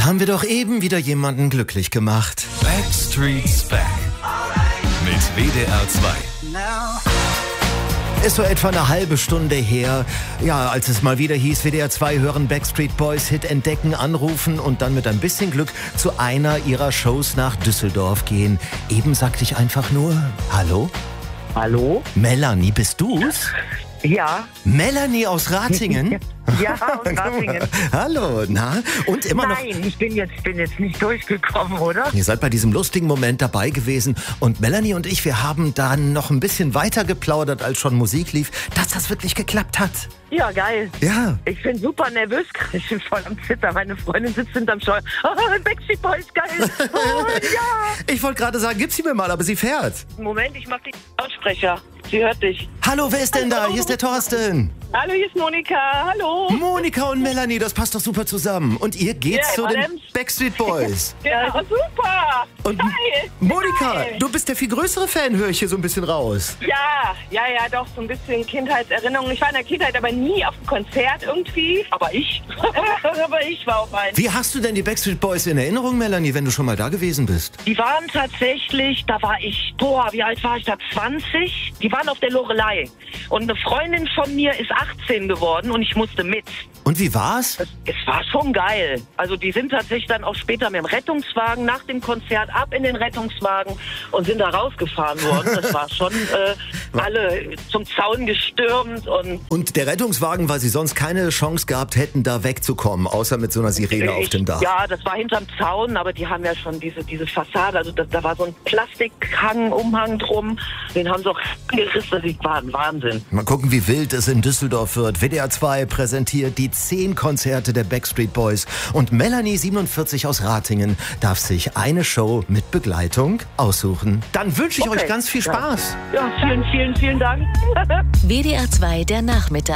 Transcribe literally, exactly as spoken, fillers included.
Da haben wir doch eben wieder jemanden glücklich gemacht. Backstreet's Back mit W D R zwei. Ist so etwa eine halbe Stunde her, ja, als es mal wieder hieß, W D R zwei hören Backstreet Boys Hit entdecken, anrufen und dann mit ein bisschen Glück zu einer ihrer Shows nach Düsseldorf gehen. Eben sagte ich einfach nur, hallo? Hallo? Melanie, bist du's? Ja. Melanie aus Ratingen? Ja, aus Ratingen. Hallo, na? Und immer noch... Nein, ich bin jetzt, bin jetzt nicht durchgekommen, oder? Ihr seid bei diesem lustigen Moment dabei gewesen und Melanie und ich, wir haben dann noch ein bisschen weiter geplaudert, als schon Musik lief, dass das wirklich geklappt hat. Ja, geil. Ja. Ich bin super nervös, ich bin voll am Zittern. Meine Freundin sitzt hinterm Steuer. Oh, Backstreet Boys, geil. Oh, ja. Ich wollte gerade sagen, gib sie mir mal, aber sie fährt. Moment, ich mach den Lautsprecher. Sie hört dich. Hallo, wer ist denn da? Hier ist der Thorsten. Hallo, hier ist Monika. Hallo. Monika und Melanie, das passt doch super zusammen. Und ihr geht Ja, zu den allem. Backstreet Boys. Ja, super. Und Geil. Monika, Geil. du bist der viel größere Fan, höre ich hier so ein bisschen raus. Ja, ja, ja, doch, so ein bisschen Kindheitserinnerung. Ich war in der Kindheit aber nie auf einem Konzert irgendwie. Aber ich. aber ich war auf einem. Wie hast du denn die Backstreet Boys in Erinnerung, Melanie, wenn du schon mal da gewesen bist? Die waren tatsächlich, da war ich, boah, wie alt war ich da? zwanzig. Die waren auf der Loreley. Und eine Freundin von mir ist achtzehn geworden und ich musste mit. Und wie war's? Es, es war schon geil. Also die sind tatsächlich dann auch später mit dem Rettungswagen nach dem Konzert ab in den Rettungswagen und sind da rausgefahren worden. Das war schon äh, alle zum Zaun gestürmt. Und Und der Rettungswagen, weil sie sonst keine Chance gehabt hätten, da wegzukommen, außer mit so einer Sirene auf ich, dem Dach. Ja, das war hinterm Zaun, aber die haben ja schon diese, diese Fassade. Also da, da war so ein Plastikhang, Umhang drum. Den haben sie auch gerissen. Das war ein Wahnsinn. Mal gucken, wie wild es in Düsseldorf wird. W D R zwei präsentiert die zehn Konzerte der Backstreet Boys. Und Melanie, siebenundvierzig aus Ratingen, darf sich eine Show mit Begleitung aussuchen. Dann wünsche ich Okay. euch ganz viel Spaß. Ja, vielen, vielen, vielen Dank. W D R zwei, der Nachmittag.